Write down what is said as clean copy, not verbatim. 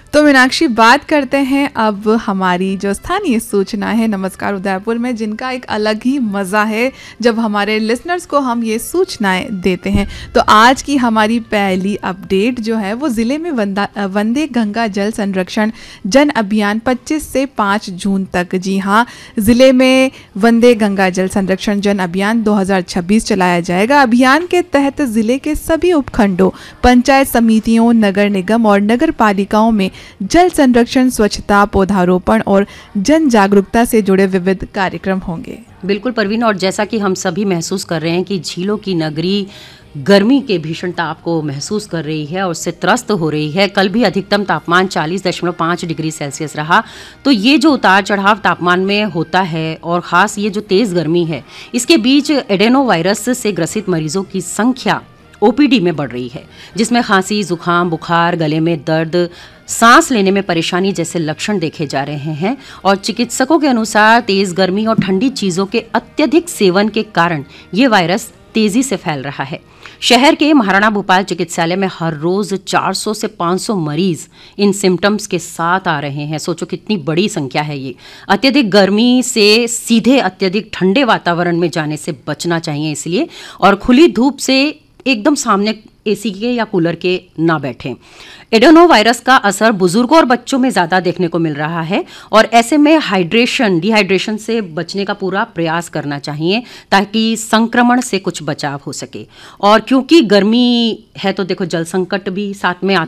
तो मीनाक्षी, बात करते हैं अब हमारी जो स्थानीय सूचना है नमस्कार उदयपुर में, जिनका एक अलग ही मज़ा है जब हमारे लिसनर्स को हम ये सूचनाएं देते हैं। तो आज की हमारी पहली अपडेट जो है वो ज़िले में वंदे गंगा जल संरक्षण जन अभियान 25 से 5 जून तक। जी हाँ, ज़िले में वंदे गंगा जल संरक्षण जन अभियान 2026 चलाया जाएगा। अभियान के तहत ज़िले के सभी उपखंडों, पंचायत समितियों, नगर निगम और नगर पालिकाओं में जल संरक्षण, स्वच्छता, पौधारोपण और जन जागरूकता से जुड़े विविध कार्यक्रम होंगे। बिल्कुल परवीन, और जैसा कि हम सभी महसूस कर रहे हैं कि झीलों की नगरी गर्मी के भीषण ताप को महसूस कर रही है और उससे त्रस्त हो रही है। कल भी अधिकतम तापमान 40.5 डिग्री सेल्सियस रहा। तो ये जो उतार चढ़ाव तापमान में होता है और ख़ास ये जो तेज़ गर्मी है, इसके बीच एडेनो वायरस से ग्रसित मरीजों की संख्या ओपीडी में बढ़ रही है, जिसमें खांसी, जुकाम, बुखार, गले में दर्द, सांस लेने में परेशानी जैसे लक्षण देखे जा रहे हैं। और चिकित्सकों के अनुसार तेज़ गर्मी और ठंडी चीज़ों के अत्यधिक सेवन के कारण ये वायरस तेज़ी से फैल रहा है। शहर के महाराणा भूपाल चिकित्सालय में हर रोज़ 400 से 500 मरीज इन सिम्टम्स के साथ आ रहे हैं। सोचो कितनी बड़ी संख्या है ये। अत्यधिक गर्मी से सीधे अत्यधिक ठंडे वातावरण में जाने से बचना चाहिए इसलिए, और खुली धूप से एकदम सामने एसी के या कूलर के ना बैठें। एडेनो वायरस का असर बुजुर्गों और बच्चों में ज़्यादा देखने को मिल रहा है और ऐसे में डिहाइड्रेशन से बचने का पूरा प्रयास करना चाहिए ताकि संक्रमण से कुछ बचाव हो सके। और क्योंकि गर्मी है तो देखो जल संकट भी साथ में